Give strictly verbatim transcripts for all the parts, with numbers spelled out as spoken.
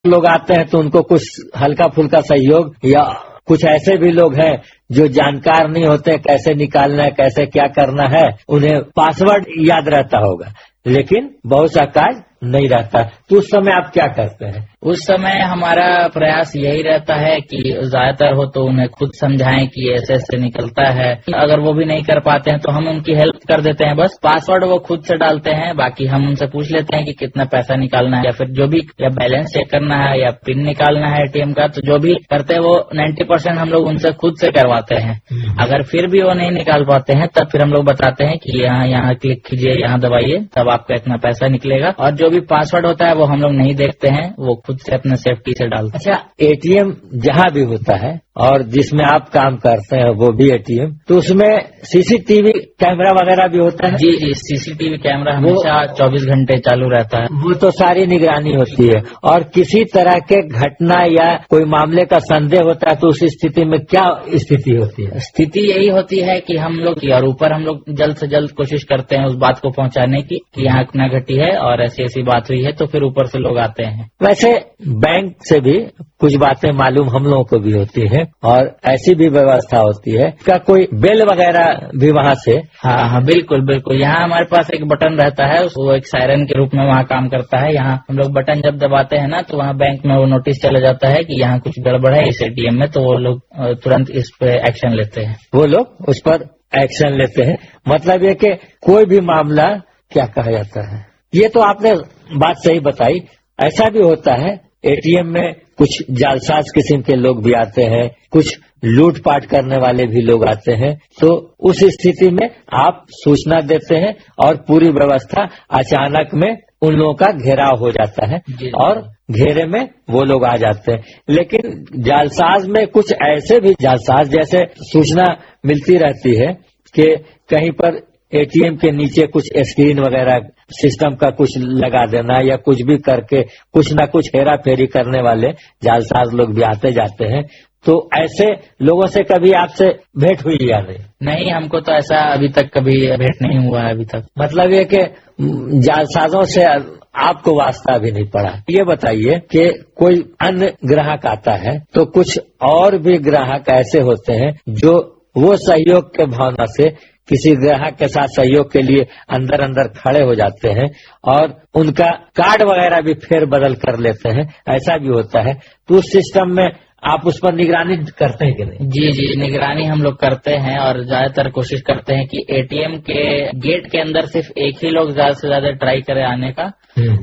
लोग आते हैं तो उनको कुछ हल्का फुल्का सहयोग, या कुछ ऐसे भी लोग हैं जो जानकार नहीं होते कैसे निकालना है, कैसे क्या करना है, उन्हें पासवर्ड याद रहता होगा लेकिन बहुत सा कार्य नहीं रहता, तो उस समय आप क्या करते हैं? उस समय हमारा प्रयास यही रहता है कि ज्यादातर हो तो उन्हें खुद समझाएं कि ऐसे ऐसे निकलता है। अगर वो भी नहीं कर पाते हैं तो हम उनकी हेल्प कर देते हैं। बस पासवर्ड वो खुद से डालते हैं, बाकी हम उनसे पूछ लेते हैं कि कितना पैसा निकालना है, या फिर जो भी, या बैलेंस चेक करना है, या पिन निकालना है एटीएम का, तो जो भी करते हैं वो नाइन्टी परसेंट हम लोग उनसे खुद से करवाते हैं। अगर फिर भी वो नहीं निकाल पाते हैं तब फिर हम लोग बताते हैं कि यहाँ यहाँ क्लिक कीजिए, यहाँ दबाइए, तब आपका इतना पैसा निकलेगा। और जो भी पासवर्ड होता है वो हम लोग नहीं देखते हैं, वो खुद से अपने सेफ्टी से डालते हैं। अच्छा, एटीएम जहाँ भी होता है और जिसमें आप काम करते हैं वो भी एटीएम, तो उसमें सीसीटीवी कैमरा वगैरह भी होता है? जी जी, सीसीटीवी कैमरा हमेशा चौबीस घंटे चालू रहता है। वो तो सारी निगरानी होती है। और किसी तरह के घटना या कोई मामले का संदेह होता है तो उस स्थिति में क्या स्थिति होती है? स्थिति यही होती है कि हम लोग, और ऊपर हम लोग जल्द से जल्द कोशिश करते हैं उस बात को पहुंचाने की कि यहाँ इतना घटी है और ऐसी ऐसी बात हुई है, तो फिर ऊपर से लोग आते हैं। वैसे बैंक से भी कुछ बातें मालूम हम लोगों को भी होती है और ऐसी भी व्यवस्था होती है, क्या कोई बिल वगैरह भी वहाँ से? हाँ हाँ, बिल्कुल बिल्कुल। यहाँ हमारे पास एक बटन रहता है, वो एक सायरन के रूप में वहाँ काम करता है। यहाँ हम लोग बटन जब दबाते हैं ना, तो वहाँ बैंक में वो नोटिस चला जाता है कि यहाँ कुछ गड़बड़ है इस एटीएम में, तो वो लोग तुरंत इस पे एक्शन लेते हैं। वो लोग उस पर एक्शन लेते हैं। मतलब ये कि कोई भी मामला, क्या कहा जाता है, ये तो आपने बात सही बताई। ऐसा भी होता है एटीएम में कुछ जालसाज किस्म के लोग भी आते हैं, कुछ लूटपाट करने वाले भी लोग आते हैं, तो उस स्थिति में आप सूचना देते हैं और पूरी व्यवस्था अचानक में उन लोगों का घेराव हो जाता है और घेरे में वो लोग आ जाते हैं। लेकिन जालसाज में कुछ ऐसे भी जालसाज, जैसे सूचना मिलती रहती है कि कहीं पर एटीएम के नीचे कुछ स्क्रीन वगैरह सिस्टम का कुछ लगा देना या कुछ भी करके कुछ ना कुछ हेरा फेरी करने वाले जालसाज लोग भी आते जाते हैं। तो ऐसे लोगों से कभी आपसे भेंट हुई या नहीं? नहीं, हमको तो ऐसा अभी तक कभी भेंट नहीं हुआ है अभी तक। मतलब ये कि जालसाजों से आपको वास्ता भी नहीं पड़ा। ये बताइए कि कोई अन्य ग्राहक आता है तो कुछ और भी ग्राहक ऐसे होते हैं जो वो सहयोग के भावना से किसी ग्राहक के साथ सहयोग के लिए अंदर अंदर खड़े हो जाते हैं और उनका कार्ड वगैरह भी फेर बदल कर लेते हैं, ऐसा भी होता है। तो उस सिस्टम में आप उस पर निगरानी करते हैं कि नहीं? जी जी, निगरानी हम लोग करते हैं और ज्यादातर कोशिश करते हैं कि एटीएम के गेट के अंदर सिर्फ एक ही लोग ज्यादा से ज्यादा ट्राई करे आने का।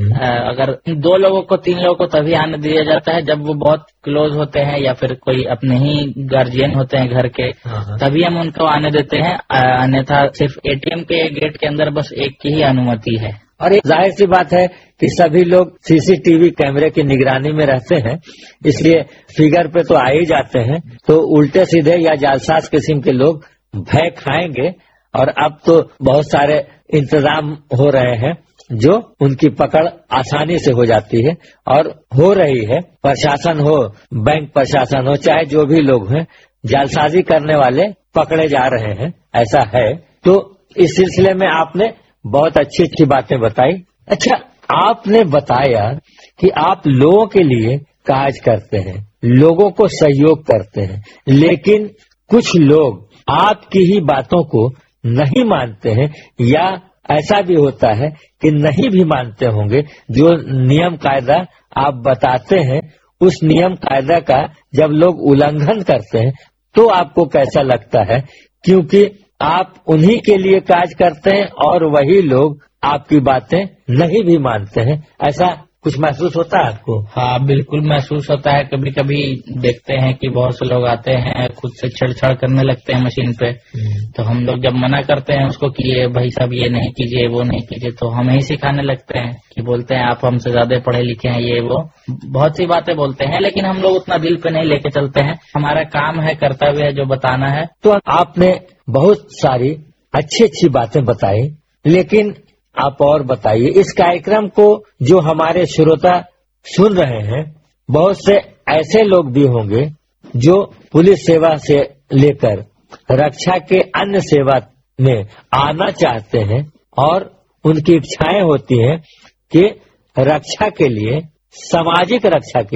अगर दो लोगों को, तीन लोगों को तभी आने दिया जाता है जब वो बहुत क्लोज होते हैं या फिर कोई अपने ही गार्जियन होते हैं घर के, तभी हम उनको आने देते हैं। अन्यथा सिर्फ एटीएम के गेट के अंदर बस एक की ही अनुमति है। और एक जाहिर सी बात है कि सभी लोग सीसीटीवी कैमरे की निगरानी में रहते हैं, इसलिए फिगर पे तो आ ही जाते हैं। तो उल्टे सीधे या जालसाज किस्म के लोग भय खाएंगे और अब तो बहुत सारे इंतजाम हो रहे हैं जो उनकी पकड़ आसानी से हो जाती है और हो रही है। प्रशासन हो, बैंक प्रशासन हो, चाहे जो भी लोग हैं, जालसाजी करने वाले पकड़े जा रहे हैं, ऐसा है। तो इस सिलसिले में आपने बहुत अच्छी अच्छी बातें बताई। अच्छा, आपने बताया कि आप लोगों के लिए कार्य करते हैं, लोगों को सहयोग करते हैं, लेकिन कुछ लोग आपकी ही बातों को नहीं मानते हैं, या ऐसा भी होता है कि नहीं भी मानते होंगे। जो नियम कायदा आप बताते हैं, उस नियम कायदा का जब लोग उल्लंघन करते हैं तो आपको कैसा लगता है? क्योंकि आप उन्हीं के लिए कार्य करते हैं और वही लोग आपकी बातें नहीं भी मानते हैं, ऐसा कुछ महसूस होता है आपको? हाँ, बिल्कुल महसूस होता है। कभी कभी देखते हैं कि बहुत से लोग आते हैं, खुद से छेड़छाड़ करने लगते हैं मशीन पे, तो हम लोग जब मना करते हैं उसको कि ये भाई साहब ये नहीं कीजिए, वो नहीं कीजिए, तो हम ही सिखाने लगते हैं कि बोलते हैं आप हमसे ज्यादा पढ़े लिखे हैं, ये वो बहुत सी बातें बोलते हैं, लेकिन हम लोग उतना दिल पे नहीं लेके चलते हैं। हमारा काम है, कर्तव्य है जो बताना है। तो आपने बहुत सारी अच्छी अच्छी बातें बताई, लेकिन आप और बताइए, इस कार्यक्रम को जो हमारे श्रोता सुन रहे हैं, बहुत से ऐसे लोग भी होंगे जो पुलिस सेवा से लेकर रक्षा के अन्य सेवा में आना चाहते हैं और उनकी इच्छाएं होती हैं कि रक्षा के लिए, सामाजिक रक्षा के